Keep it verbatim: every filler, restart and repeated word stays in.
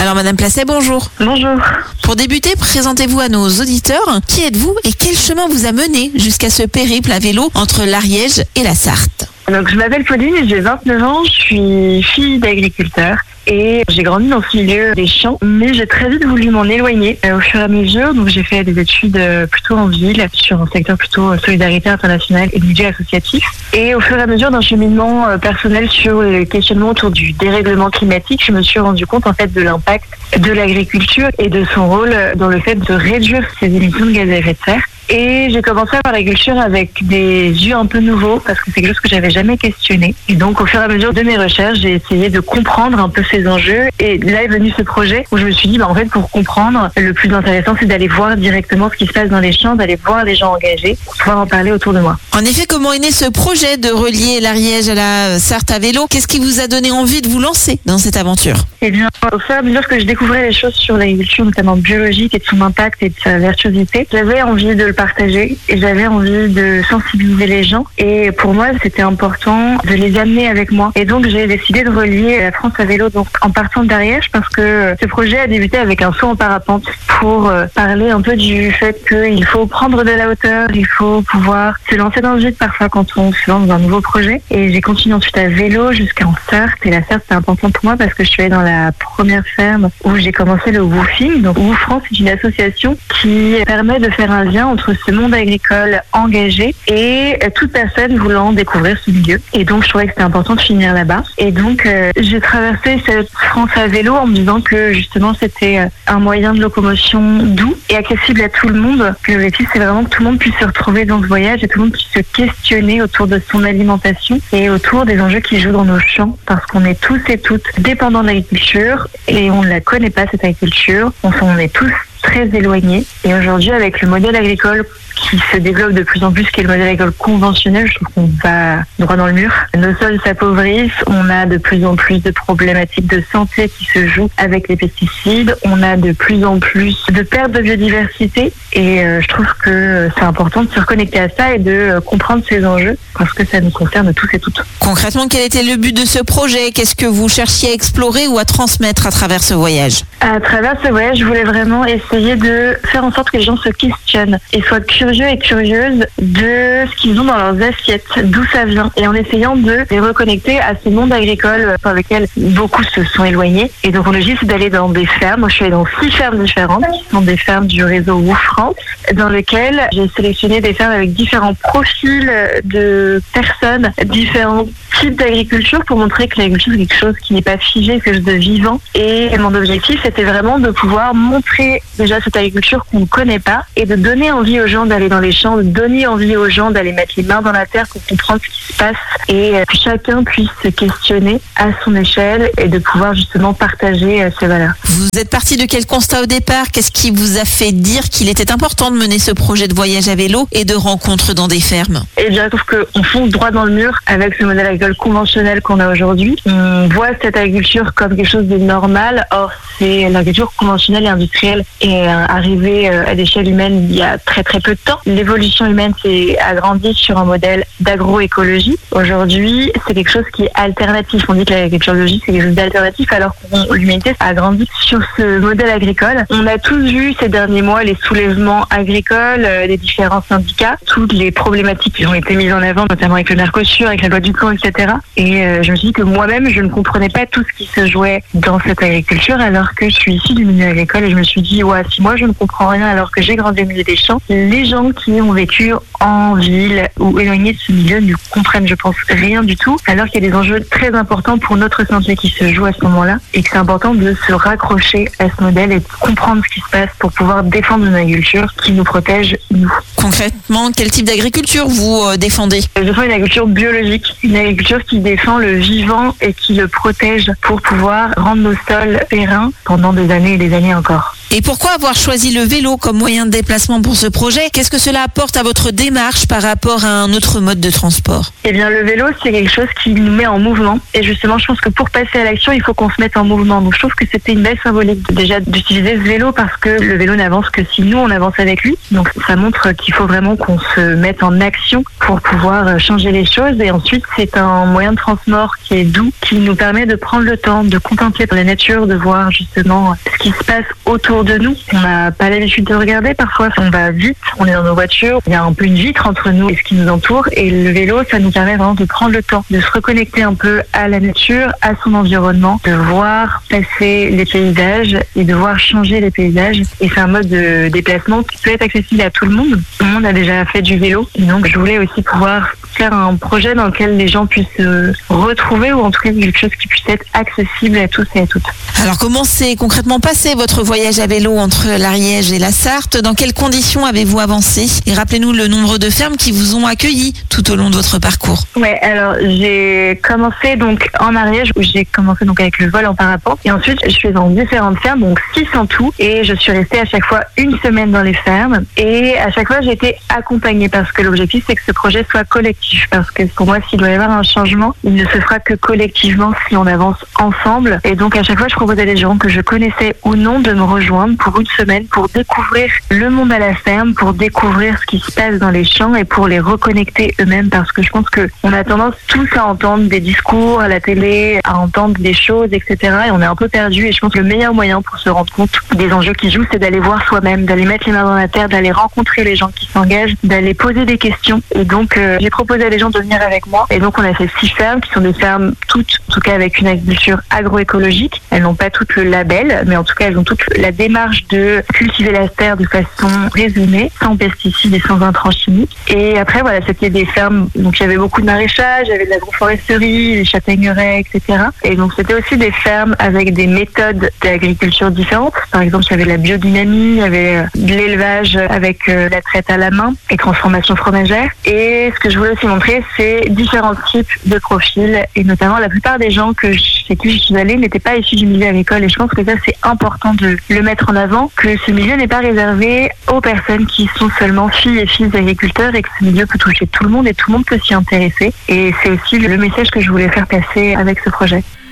Alors Madame Placet, bonjour. Bonjour. Pour débuter, présentez-vous à nos auditeurs. Qui êtes-vous et quel chemin vous a mené jusqu'à ce périple à vélo entre l'Ariège et la Sarthe? Donc, je m'appelle Pauline, j'ai vingt-neuf ans, je suis fille d'agriculteur et j'ai grandi dans ce milieu des champs, mais j'ai très vite voulu m'en éloigner euh, au fur et à mesure. Donc j'ai fait des études euh, plutôt en ville, sur un secteur plutôt euh, solidarité internationale et milieu associatif. Et au fur et à mesure d'un cheminement euh, personnel sur le questionnement autour du dérèglement climatique, je me suis rendu compte en fait de l'impact de l'agriculture et de son rôle dans le fait de réduire ses émissions de gaz à effet de serre. Et j'ai commencé à faire l'agriculture avec des yeux un peu nouveaux parce que c'est quelque chose que j'avais jamais questionné. Et donc, au fur et à mesure de mes recherches, j'ai essayé de comprendre un peu ces enjeux. Et là est venu ce projet où je me suis dit, bah, en fait, pour comprendre, le plus intéressant, c'est d'aller voir directement ce qui se passe dans les champs, d'aller voir les gens engagés pour pouvoir en parler autour de moi. En effet, comment est né ce projet de relier l'Ariège à la Sarthe à vélo? Qu'est-ce qui vous a donné envie de vous lancer dans cette aventure? Eh bien, au fur et à mesure que je découvrais les choses sur l'agriculture, notamment biologique et de son impact et de sa vertuosité, j'avais envie de le partager et j'avais envie de sensibiliser les gens. Et pour moi, c'était important de les amener avec moi. Et donc, j'ai décidé de relier la France à vélo, donc en partant d'Ariège, parce que ce projet a débuté avec un saut en parapente pour parler un peu du fait qu'il faut prendre de la hauteur, il faut pouvoir se lancer dans le vide parfois quand on se lance dans un nouveau projet. Et j'ai continué ensuite à vélo jusqu'en Sarthe. Et la Sarthe, c'est important pour moi parce que je suis allée dans la première ferme où j'ai commencé le woofing. Donc, Woof France, c'est une association qui permet de faire un lien entre ce monde agricole engagé et toute personne voulant découvrir ce milieu. Et donc, je trouvais que c'était important de finir là-bas. Et donc, euh, j'ai traversé cette France à vélo en me disant que justement, c'était un moyen de locomotion doux et accessible à tout le monde. L'objectif, c'est vraiment que tout le monde puisse se retrouver dans ce voyage et tout le monde puisse se questionner autour de son alimentation et autour des enjeux qui jouent dans nos champs, parce qu'on est tous et toutes dépendants de l'agriculture et on ne la connaît pas, cette agriculture. On s'en est tous très éloignés. Et aujourd'hui, avec le modèle agricole qui se développe de plus en plus, qui est le modèle agricole conventionnel, je trouve qu'on va droit dans le mur. Nos sols s'appauvrissent, on a de plus en plus de problématiques de santé qui se jouent avec les pesticides, on a de plus en plus de perte de biodiversité et euh, je trouve que c'est important de se reconnecter à ça et de euh, comprendre ces enjeux parce que ça nous concerne tous et toutes. Concrètement, quel était le but de ce projet? Qu'est-ce que vous cherchiez à explorer ou à transmettre à travers ce voyage? À travers ce voyage, je voulais vraiment essayer de faire en sorte que les gens se questionnent et soient curieux et curieuses de ce qu'ils ont dans leurs assiettes, d'où ça vient, et en essayant de les reconnecter à ce monde agricole par lequel beaucoup se sont éloignés. Et donc, l'objectif, c'est d'aller dans des fermes. Moi, je suis allée dans six fermes différentes, qui sont des fermes du réseau Woof France, dans lesquelles j'ai sélectionné des fermes avec différents profils de personnes, différents types d'agriculture pour montrer que l'agriculture, c'est quelque chose qui n'est pas figé, c'est quelque chose de vivant. Et mon objectif, c'était vraiment de pouvoir montrer déjà cette agriculture qu'on ne connaît pas et de donner envie aux gens d'aller dans les champs, de donner envie aux gens d'aller mettre les mains dans la terre pour comprendre ce qui se passe et que chacun puisse se questionner à son échelle et de pouvoir justement partager ces valeurs. Vous êtes parti de quel constat au départ? Qu'est-ce qui vous a fait dire qu'il était important de mener ce projet de voyage à vélo et de rencontres dans des fermes? Eh bien, je trouve qu'on fonce droit dans le mur avec ce modèle agricole conventionnel qu'on a aujourd'hui. On voit cette agriculture comme quelque chose de normal. Or, c'est l'agriculture conventionnelle et industrielle est arrivée à l'échelle humaine il y a très très peu de temps. L'évolution humaine s'est agrandie sur un modèle d'agroécologie. Aujourd'hui, c'est quelque chose qui est alternatif. On dit que l'agriculture biologique, c'est quelque chose d'alternatif, alors que l'humanité a grandi sur ce modèle agricole. On a tous vu ces derniers mois les soulèvements agricoles, euh, des différents syndicats, toutes les problématiques qui ont été mises en avant, notamment avec le Mercosur, avec la loi du camp, et cetera. Et euh, je me suis dit que moi-même, je ne comprenais pas tout ce qui se jouait dans cette agriculture, alors que je suis issue du milieu agricole et je me suis dit, ouais, si moi je ne comprends rien alors que j'ai grandi au milieu des champs, les gens qui ont vécu en ville ou éloignés de ce milieu ne comprennent, je pense, rien du tout, alors qu'il y a des enjeux très importants pour notre santé qui se jouent à ce moment-là et que c'est important de se raccrocher à ce modèle et de comprendre ce qui se passe pour pouvoir défendre une agriculture qui nous protège, nous. Concrètement, quel type d'agriculture vous euh, défendez? Je défends une agriculture biologique, une agriculture qui défend le vivant et qui le protège pour pouvoir rendre nos sols pérennes pendant des années et des années encore. Et pourquoi avoir choisi le vélo comme moyen de déplacement pour ce projet? Qu'est-ce que cela apporte à votre démarche par rapport à un autre mode de transport? Eh bien, le vélo, c'est quelque chose qui nous met en mouvement. Et justement, je pense que pour passer à l'action, il faut qu'on se mette en mouvement. Donc, je trouve que c'était une belle symbolique déjà d'utiliser ce vélo parce que le vélo n'avance que si nous, on avance avec lui. Donc, ça montre qu'il faut vraiment qu'on se mette en action pour pouvoir changer les choses. Et ensuite, c'est un moyen de transport qui est doux, qui nous permet de prendre le temps, de contempler la nature, de voir justement ce qui se passe autour de nous. On n'a pas l'habitude de regarder. Parfois, on va vite, on est dans nos voitures. Il y a un peu une vitre entre nous et ce qui nous entoure. Et le vélo, ça nous permet vraiment de prendre le temps, de se reconnecter un peu à la nature, à son environnement, de voir passer les paysages et de voir changer les paysages. Et c'est un mode de déplacement qui peut être accessible à tout le monde. Tout le monde a déjà fait du vélo. Et donc, je voulais aussi pouvoir faire un projet dans lequel les gens puissent se retrouver ou en tout cas quelque chose qui puisse être accessible à tous et à toutes. Alors, comment s'est concrètement passé votre voyage à vélo entre l'Ariège et la Sarthe? Dans quelles conditions avez-vous avancé? Et rappelez-nous le nombre de fermes qui vous ont accueillis tout au long de votre parcours. Ouais, alors j'ai commencé donc en Ariège où j'ai commencé donc avec le vol en parapente et ensuite je suis dans différentes fermes, donc six en tout, et je suis restée à chaque fois une semaine dans les fermes et à chaque fois j'ai été accompagnée parce que l'objectif c'est que ce projet soit collectif parce que pour moi s'il doit y avoir un changement, il ne se fera que collectivement si on avance ensemble et donc à chaque fois je proposais à des gens que je connaissais ou non de me rejoindre pour une semaine pour découvrir le monde à la ferme, pour découvrir ce qui se passe dans les champs et pour les reconnecter eux-mêmes parce que je pense que on a tendance tous à entendre des discours à la télé, à entendre des choses, et cetera. Et on est un peu perdu. Et je pense que le meilleur moyen pour se rendre compte des enjeux qui jouent, c'est d'aller voir soi-même, d'aller mettre les mains dans la terre, d'aller rencontrer les gens qui s'engagent, d'aller poser des questions. Et donc, euh, j'ai proposé à des gens de venir avec moi. Et donc, on a fait six fermes qui sont des fermes toutes, en tout cas avec une agriculture agroécologique. Elles n'ont pas toutes le label, mais en tout cas, elles ont toute la démarche de cultiver la terre de façon raisonnée, sans pesticides et sans intrants chimiques. Et après, voilà, c'était des fermes, donc il y avait beaucoup de maraîchage, il y avait de l'agroforesterie, des châtaigneraies, et cetera. Et donc c'était aussi des fermes avec des méthodes d'agriculture différentes. Par exemple, il y avait de la biodynamie, il y avait de l'élevage avec la traite à la main et transformation fromagère. Et ce que je voulais aussi montrer, c'est différents types de profils et notamment la plupart des gens que chez qui je suis allée n'étaient pas issus du milieu agricole. Et je pense que ça, c'est important de le mettre en avant, que ce milieu n'est pas réservé aux personnes qui sont seulement filles et fils d'agriculteurs et que ce milieu peut toucher tout le monde et tout le monde peut s'y intéresser. Et c'est aussi le message que je voulais faire passer avec ce projet.